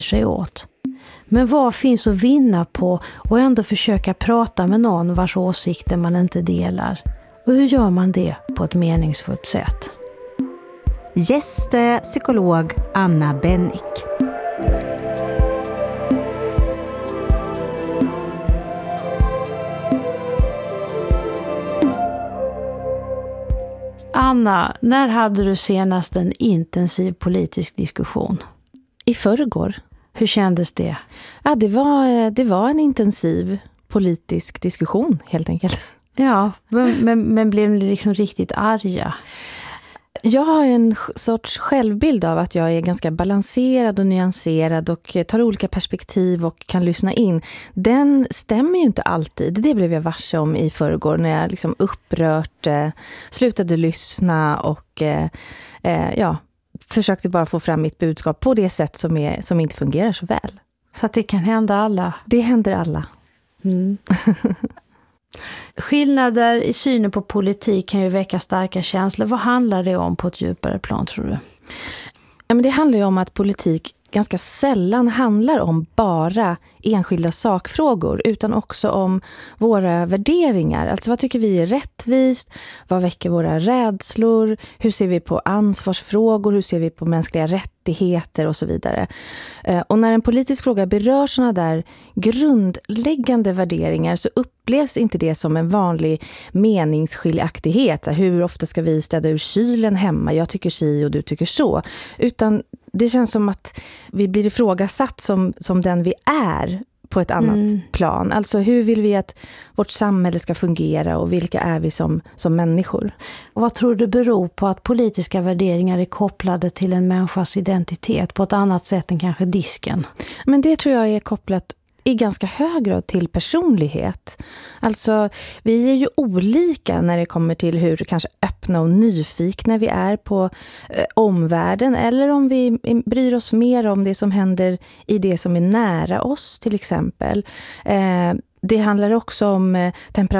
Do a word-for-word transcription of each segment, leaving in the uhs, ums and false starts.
sig åt. Men vad finns att vinna på och ändå försöka prata med någon vars åsikter man inte delar? Och hur gör man det på ett meningsfullt sätt? Gäste psykolog Anna Bennick. Anna, när hade du senast en intensiv politisk diskussion? I förrgår. Hur kändes det? Ja, det var, det var en intensiv politisk diskussion helt enkelt. Ja, men, men, men blev ni liksom riktigt arga? Jag har en sorts självbild av att jag är ganska balanserad och nyanserad och tar olika perspektiv och kan lyssna in. Den stämmer ju inte alltid. Det blev jag varse om i förrgår när jag liksom upprört eh, slutade lyssna och eh, eh, ja, försökte bara få fram mitt budskap på det sätt som, är, som inte fungerar så väl. Så att det kan hända alla? Det händer alla. Mm. Skillnader i synen på politik kan ju väcka starka känslor. Vad handlar det om på ett djupare plan, tror du? Ja, men det handlar ju om att politik ganska sällan handlar om bara enskilda sakfrågor utan också om våra värderingar. Alltså vad tycker vi är rättvist? Vad väcker våra rädslor? Hur ser vi på ansvarsfrågor? Hur ser vi på mänskliga rättigheter och så vidare? Och när en politisk fråga berör sådana där grundläggande värderingar så upplevs inte det som en vanlig meningsskiljaktighet. Hur ofta ska vi städa ur kylen hemma? Jag tycker si och du tycker så. Utan det känns som att vi blir ifrågasatt som, som den vi är på ett annat mm. plan. Alltså hur vill vi att vårt samhälle ska fungera och vilka är vi som, som människor? Och vad tror du beror på att politiska värderingar är kopplade till en människas identitet på ett annat sätt än kanske disken? Men det tror jag är kopplat i ganska hög grad till personlighet. Alltså, vi är ju olika när det kommer till hur kanske öppna och nyfikna vi är på eh, omvärlden eller om vi bryr oss mer om det som händer i det som är nära oss till exempel. Eh, det handlar också om eh,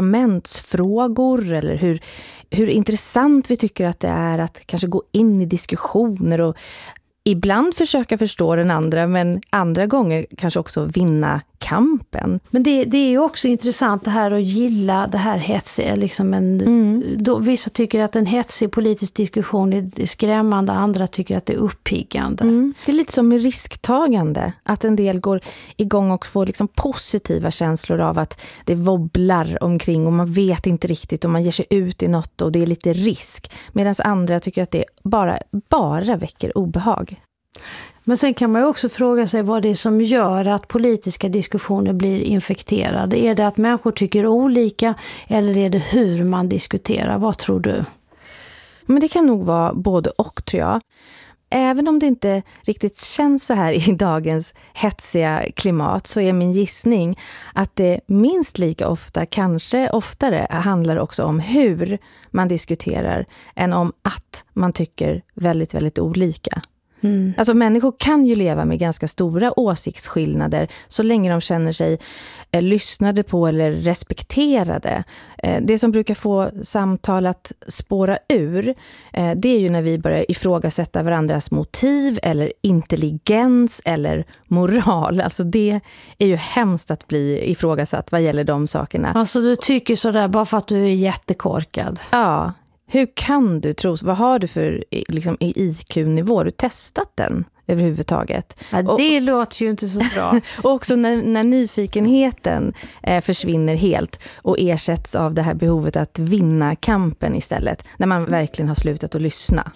temperamentsfrågor eller hur, hur intressant vi tycker att det är att kanske gå in i diskussioner och ibland försöka förstå den andra men andra gånger kanske också vinna kampen. Men det, det är ju också intressant det här att gilla det här hetsiga. Liksom en, mm. då, vissa tycker att en hetsig politisk diskussion är skrämmande, andra tycker att det är uppiggande. Mm. Det är lite som med risktagande. Att en del går igång och får liksom positiva känslor av att det wobblar omkring och man vet inte riktigt om man ger sig ut i något och det är lite risk. Medan andra tycker att det bara, bara väcker obehag. Men sen kan man ju också fråga sig vad det är som gör att politiska diskussioner blir infekterade. Är det att människor tycker olika eller är det hur man diskuterar? Vad tror du? Men det kan nog vara både och, tror jag. Även om det inte riktigt känns så här i dagens hetsiga klimat så är min gissning att det minst lika ofta, kanske oftare, handlar också om hur man diskuterar än om att man tycker väldigt, väldigt olika. Mm. Alltså människor kan ju leva med ganska stora åsiktsskillnader så länge de känner sig eh, lyssnade på eller respekterade. Eh, det som brukar få samtal att spåra ur eh, det är ju när vi börjar ifrågasätta varandras motiv eller intelligens eller moral. Alltså det är ju hemskt att bli ifrågasatt vad gäller de sakerna. Alltså du tycker sådär bara för att du är jättekorkad. Ja. Hur kan du tro, vad har du för liksom, I Q-nivå? Har du testat den överhuvudtaget? Ja, det och, låter ju inte så bra. Och också när, när nyfikenheten eh, försvinner helt och ersätts av det här behovet att vinna kampen istället. När man verkligen har slutat att lyssna.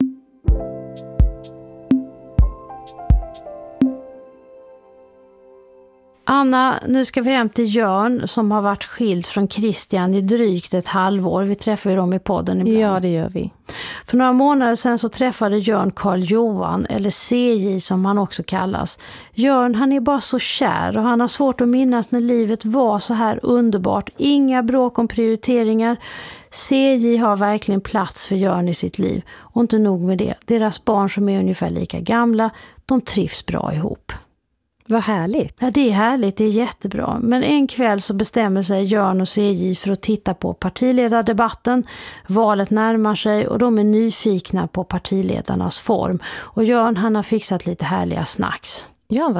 Anna, nu ska vi hem till Jörn som har varit skild från Christian i drygt ett halvår. Vi träffar ju dem i podden ibland. Ja, det gör vi. För några månader sedan så träffade Jörn Karl Johan, eller C J som han också kallas. Jörn, han är bara så kär och han har svårt att minnas när livet var så här underbart. Inga bråk om prioriteringar. C J har verkligen plats för Jörn i sitt liv. Och inte nog med det. Deras barn som är ungefär lika gamla, de trivs bra ihop. Vad härligt. Ja, det är härligt. Det är jättebra. Men en kväll så bestämmer sig Jörn och C J för att titta på partiledardebatten. Valet närmar sig och de är nyfikna på partiledarnas form. Och Jörn, han har fixat lite härliga snacks. Ja, vad